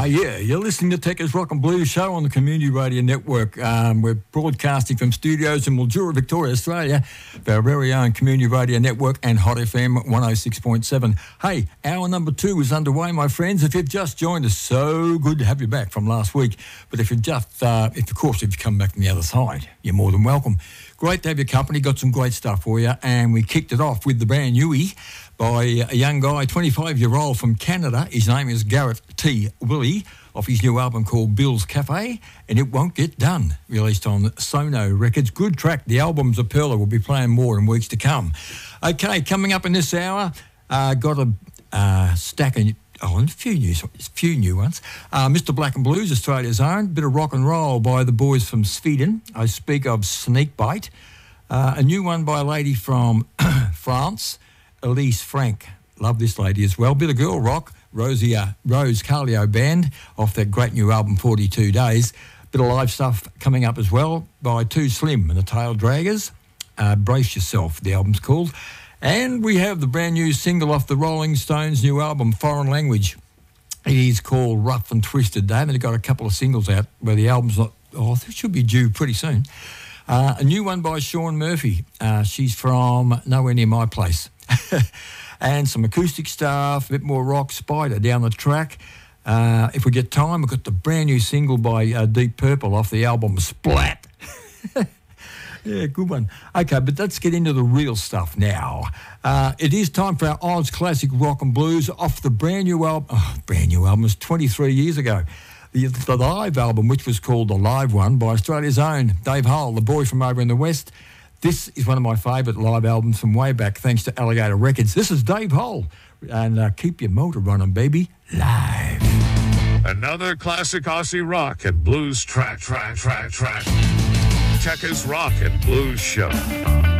Yeah, you're listening to Techers Rock and Blues Show on the Community Radio Network. We're broadcasting from studios in Mildura, Victoria, Australia, for our very own Community Radio Network and Hot FM 106.7. Hey, hour number 2 is underway, my friends. If you've just joined us, so good to have you back from last week. But if you've come back from the other side, you're more than welcome. Great to have your company, got some great stuff for you, and we kicked it off with the brand newie by a young guy, 25-year-old from Canada. His name is Garrett T. Willie, off his new album called Bill's Cafe, and It Won't Get Done, released on Sono Records. Good track. The album's a pearler. We'll be playing more in weeks to come. Okay, coming up in this hour, got a stack of... a few new ones. Mr. Black and Blues, Australia's own. Bit of rock and roll by the boys from Sweden. I speak of Snakebite. A new one by a lady from France, Elise Frank. Love this lady as well. Bit of girl rock, Rose Carlio Band, off that great new album, 42 Days. Bit of live stuff coming up as well by Too Slim and the Tail Draggers. Brace Yourself, the album's called. And we have the brand new single off the Rolling Stones' new album, Foreign Language. It is called Rough and Twisted. They haven't got a couple of singles out where the album's not... it should be due pretty soon. A new one by Sean Murphy. She's from nowhere near my place. And some acoustic stuff, a bit more rock, Spider down the track. If we get time, we've got the brand new single by Deep Purple off the album Splat. Yeah, good one. Okay, but let's get into the real stuff now. It is time for our Oz Classic Rock and Blues off the brand new album. Brand new album was 23 years ago. The live album, which was called The Live One, by Australia's own Dave Hull, the boy from over in the West. This is one of my favourite live albums from way back, thanks to Alligator Records. This is Dave Hull, and keep your motor running, baby, live. Another classic Aussie rock and blues track. Techers Rock and Blues Show.